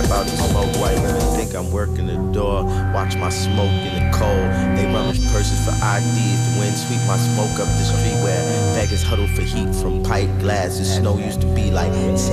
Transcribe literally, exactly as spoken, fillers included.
about to smoke. White women think I'm working the door. Watch my smoke in the cold. They rummage purses for I Ds. The wind sweep my smoke up the street where beggars huddle for heat from pipe glasses. Snow used to be like